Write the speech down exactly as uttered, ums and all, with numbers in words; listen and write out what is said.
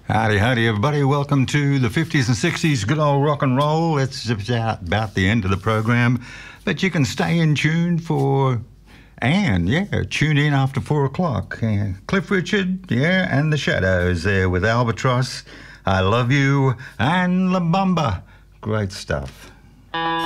Howdy, howdy, everybody. Welcome to the fifties and sixties good old rock and roll. It's about, about the end of the program, but you can stay in tune for, and yeah, tune in after four o'clock. Yeah, Cliff Richard, yeah, and the Shadows there with Albatross, I Love You, and La Bamba. Great stuff.